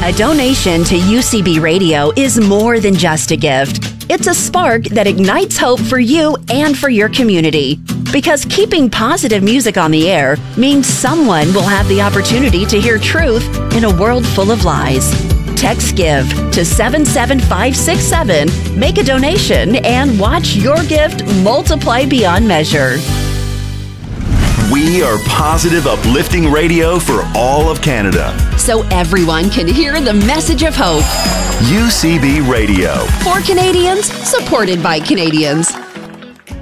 A donation to UCB Radio is more than just a gift. It's a spark that ignites hope for you and for your community. Because keeping positive music on the air means someone will have the opportunity to hear truth in a world full of lies. Text GIVE to 77567, make a donation, and watch your gift multiply beyond measure. We are positive, uplifting radio for all of Canada. So everyone can hear the message of hope. UCB Radio. For Canadians, supported by Canadians.